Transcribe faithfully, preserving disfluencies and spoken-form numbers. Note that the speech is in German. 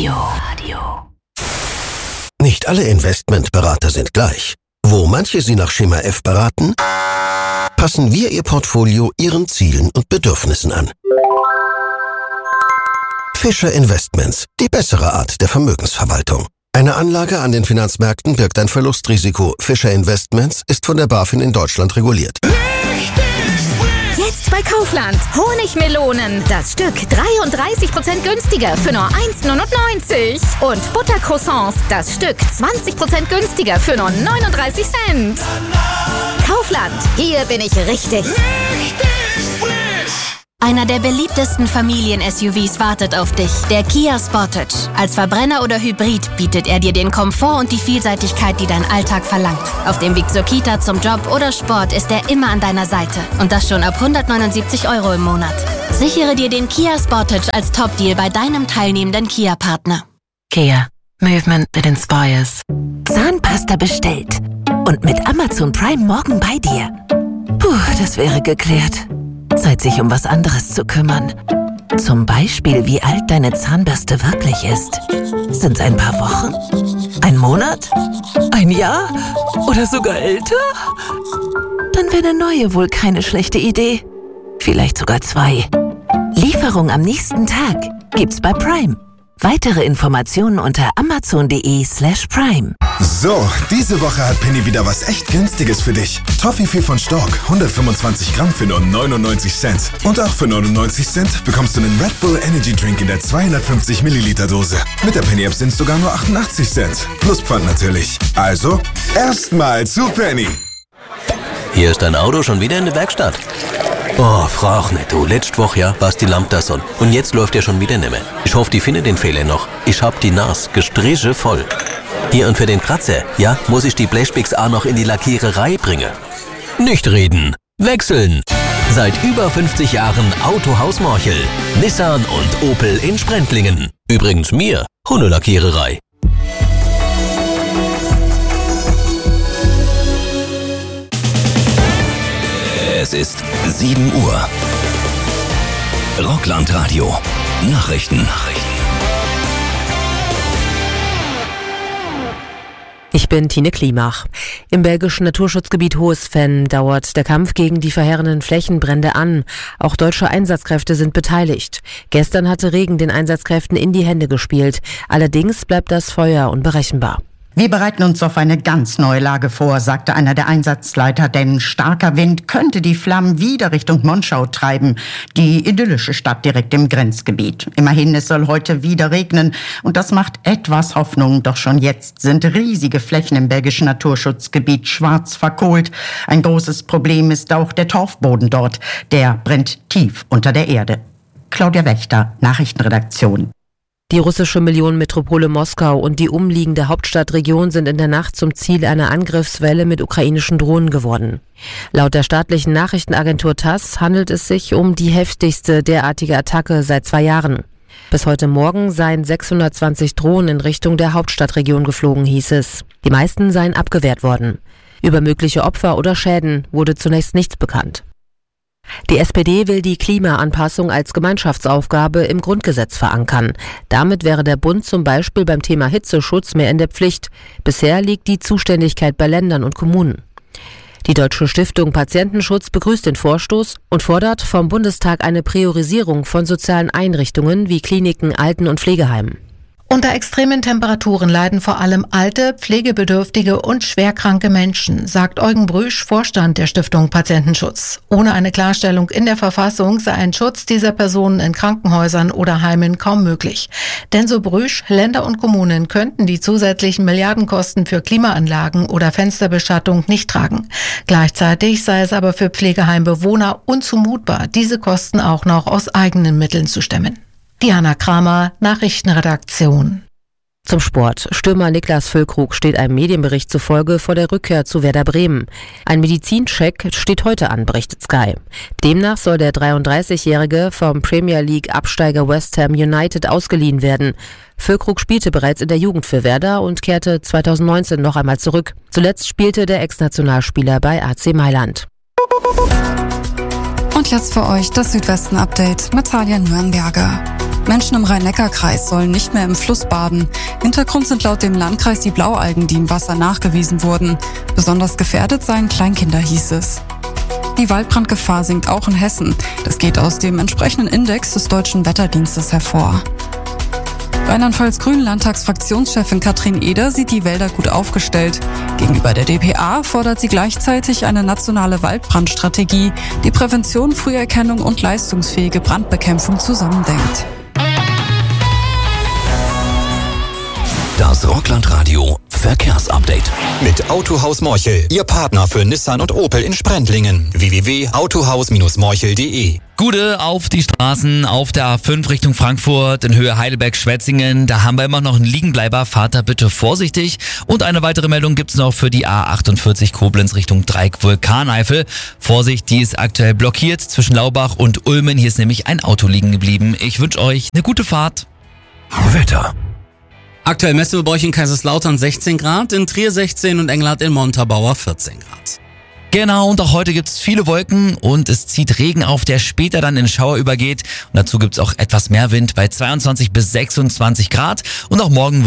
Radio. Radio. Nicht alle Investmentberater sind gleich. Wo manche Sie nach Schema F beraten, passen wir Ihr Portfolio Ihren Zielen und Bedürfnissen an. Fischer Investments, die bessere Art der Vermögensverwaltung. Eine Anlage an den Finanzmärkten birgt ein Verlustrisiko. Fischer Investments ist von der BaFin in Deutschland reguliert. Jetzt bei Kaufland. Honigmelonen. Das Stück dreiunddreißig Prozent günstiger für nur eins neunundneunzig. Und Buttercroissants. Das Stück zwanzig Prozent günstiger für nur neununddreißig Cent. Kaufland. Hier bin ich richtig. Richtig frisch. Einer der beliebtesten Familien-S U Vs wartet auf dich, der Kia Sportage. Als Verbrenner oder Hybrid bietet er dir den Komfort und die Vielseitigkeit, die dein Alltag verlangt. Auf dem Weg zur Kita, zum Job oder Sport ist er immer an deiner Seite. Und das schon ab hundertneunundsiebzig Euro im Monat. Sichere dir den Kia Sportage als Top-Deal bei deinem teilnehmenden Kia-Partner. Kia. Movement that inspires. Zahnpasta bestellt. Und mit Amazon Prime morgen bei dir. Puh, das wäre geklärt. Zeit, sich um was anderes zu kümmern. Zum Beispiel, wie alt deine Zahnbürste wirklich ist. Sind's ein paar Wochen? Ein Monat? Ein Jahr? Oder sogar älter? Dann wäre eine neue wohl keine schlechte Idee. Vielleicht sogar zwei. Lieferung am nächsten Tag gibt's bei Prime. Weitere Informationen unter amazon.de slash prime. So, diese Woche hat Penny wieder was echt Günstiges für dich. Toffifee von Stork, hundertfünfundzwanzig Gramm für nur neunundneunzig Cent. Und auch für neunundneunzig Cent bekommst du einen Red Bull Energy Drink in der zweihundertfünfzig Milliliter Dose. Mit der Penny App sind es sogar nur achtundachtzig Cent. Plus Pfand natürlich. Also, erstmal zu Penny. Hier ist dein Auto schon wieder in der Werkstatt. Oh, frag nicht, du. Letzte Woche, ja, war's die Lampe da son. Und jetzt läuft er schon wieder nimmer. Ich hoffe, die finden den Fehler noch. Ich hab die Nas gestriche voll. Hier und für den Kratzer, ja, muss ich die Blechpicks auch noch in die Lackiererei bringen. Nicht reden, wechseln. Seit über fünfzig Jahren Autohaus Morchel. Nissan und Opel in Sprendlingen. Übrigens mir, Hundelackiererei. Es ist sieben Uhr. Rockland-Radio. Nachrichten. Nachrichten. Ich bin Tine Klimach. Im belgischen Naturschutzgebiet Hohes-Venn dauert der Kampf gegen die verheerenden Flächenbrände an. Auch deutsche Einsatzkräfte sind beteiligt. Gestern hatte Regen den Einsatzkräften in die Hände gespielt. Allerdings bleibt das Feuer unberechenbar. Wir bereiten uns auf eine ganz neue Lage vor, sagte einer der Einsatzleiter, denn starker Wind könnte die Flammen wieder Richtung Monschau treiben, die idyllische Stadt direkt im Grenzgebiet. Immerhin, es soll heute wieder regnen und das macht etwas Hoffnung, doch schon jetzt sind riesige Flächen im belgischen Naturschutzgebiet schwarz verkohlt. Ein großes Problem ist auch der Torfboden dort, der brennt tief unter der Erde. Claudia Wächter, Nachrichtenredaktion. Die russische Millionenmetropole Moskau und die umliegende Hauptstadtregion sind in der Nacht zum Ziel einer Angriffswelle mit ukrainischen Drohnen geworden. Laut der staatlichen Nachrichtenagentur TASS handelt es sich um die heftigste derartige Attacke seit zwei Jahren. Bis heute Morgen seien sechshundertzwanzig Drohnen in Richtung der Hauptstadtregion geflogen, hieß es. Die meisten seien abgewehrt worden. Über mögliche Opfer oder Schäden wurde zunächst nichts bekannt. Die S P D will die Klimaanpassung als Gemeinschaftsaufgabe im Grundgesetz verankern. Damit wäre der Bund zum Beispiel beim Thema Hitzeschutz mehr in der Pflicht. Bisher liegt die Zuständigkeit bei Ländern und Kommunen. Die Deutsche Stiftung Patientenschutz begrüßt den Vorstoß und fordert vom Bundestag eine Priorisierung von sozialen Einrichtungen wie Kliniken, Alten- und Pflegeheimen. Unter extremen Temperaturen leiden vor allem alte, pflegebedürftige und schwerkranke Menschen, sagt Eugen Brüsch, Vorstand der Stiftung Patientenschutz. Ohne eine Klarstellung in der Verfassung sei ein Schutz dieser Personen in Krankenhäusern oder Heimen kaum möglich. Denn so Brüsch, Länder und Kommunen könnten die zusätzlichen Milliardenkosten für Klimaanlagen oder Fensterbeschattung nicht tragen. Gleichzeitig sei es aber für Pflegeheimbewohner unzumutbar, diese Kosten auch noch aus eigenen Mitteln zu stemmen. Diana Kramer, Nachrichtenredaktion. Zum Sport. Stürmer Niklas Füllkrug steht einem Medienbericht zufolge vor der Rückkehr zu Werder Bremen. Ein Medizincheck steht heute an, berichtet Sky. Demnach soll der dreiunddreißigjährige vom Premier League Absteiger West Ham United ausgeliehen werden. Füllkrug spielte bereits in der Jugend für Werder und kehrte zweitausendneunzehn noch einmal zurück. Zuletzt spielte der Ex-Nationalspieler bei A C Mailand. Und jetzt für euch das Südwesten-Update mit Talia Nürnberger. Menschen im Rhein-Neckar-Kreis sollen nicht mehr im Fluss baden. Hintergrund sind laut dem Landkreis die Blaualgen, die im Wasser nachgewiesen wurden. Besonders gefährdet seien Kleinkinder, hieß es. Die Waldbrandgefahr sinkt auch in Hessen. Das geht aus dem entsprechenden Index des Deutschen Wetterdienstes hervor. Rheinland-Pfalz-Grünen-Landtagsfraktionschefin Katrin Eder sieht die Wälder gut aufgestellt. Gegenüber der D P A fordert sie gleichzeitig eine nationale Waldbrandstrategie, die Prävention, Früherkennung und leistungsfähige Brandbekämpfung zusammendenkt. Das Rockland-Radio Verkehrsupdate. Mit Autohaus Morchel, Ihr Partner für Nissan und Opel in Sprendlingen. w w w punkt autohaus morchel punkt de. Gude auf die Straßen, auf der A fünf Richtung Frankfurt, in Höhe Heidelberg-Schwetzingen. Da haben wir immer noch einen Liegenbleiber. Fahrt da bitte vorsichtig. Und eine weitere Meldung gibt's noch für die A achtundvierzig Koblenz Richtung Dreieck-Vulkaneifel. Vorsicht, die ist aktuell blockiert zwischen Laubach und Ulmen. Hier ist nämlich ein Auto liegen geblieben. Ich wünsche euch eine gute Fahrt. Wetter. Aktuell messen wir bei euch in Kaiserslautern sechzehn Grad, in Trier sechzehn und Englert in Montabaur vierzehn Grad. Genau, und auch heute gibt's viele Wolken und es zieht Regen auf, der später dann in Schauer übergeht. Und dazu gibt's auch etwas mehr Wind bei zweiundzwanzig bis sechsundzwanzig Grad. Und auch morgen